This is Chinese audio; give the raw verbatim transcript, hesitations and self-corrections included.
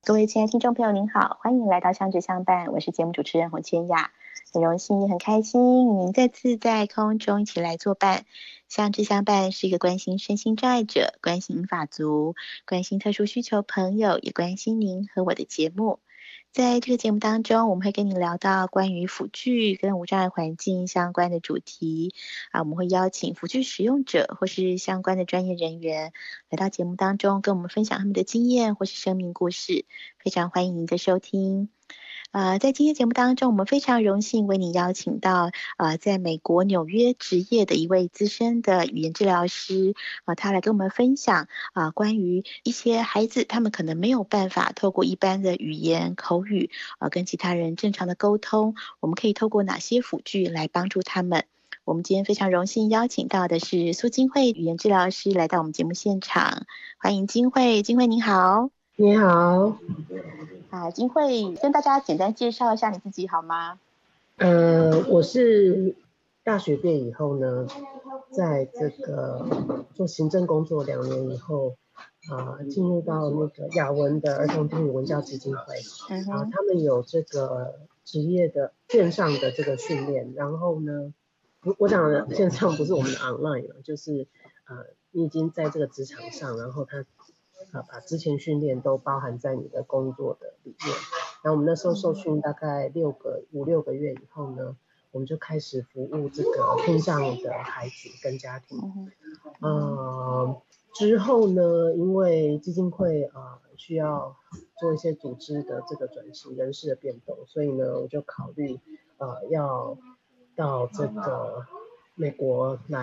各位亲爱的听众朋友您好，欢迎来到相知相伴，我是节目主持人洪千雅，很荣幸也很开心与您再次在空中一起来作伴。相知相伴是一个关心身心障碍者、关心银发族、关心特殊需求朋友，也关心您和我的节目。在这个节目当中，我们会跟你聊到关于辅具跟无障碍环境相关的主题啊，我们会邀请辅具使用者或是相关的专业人员来到节目当中，跟我们分享他们的经验或是生命故事。非常欢迎您的收听。呃，在今天节目当中，我们非常荣幸为你邀请到呃，在美国纽约执业的一位资深的语言治疗师，呃，他来跟我们分享啊、呃，关于一些孩子他们可能没有办法透过一般的语言口语呃跟其他人正常的沟通，我们可以透过哪些辅具来帮助他们。我们今天非常荣幸邀请到的是苏金慧语言治疗师来到我们节目现场，欢迎金慧，金慧您好。 你好。 啊，金慧跟大家简单介绍一下你自己好吗？ 呃，我是大学毕业以后呢，在这个做行政工作两年以后，啊、呃，进入到那个雅文的儿童听语文教基金会， 嗯啊、 哼， 他们有这个职业的线上的这个训练，然后呢，不，我讲的线上不是我们的 online 了，就是呃，你已经在这个职场上，然后他呃把之前训练都包含在你的工作的里面。然后我们那时候受训大概六个五六个月以后呢，我们就开始服务这个听障的孩子跟家庭。 嗯哼， 呃，之后呢，因为基金会啊、呃、需要做一些组织的这个转型、人事的变动，所以呢，我就考虑呃要到这个美国来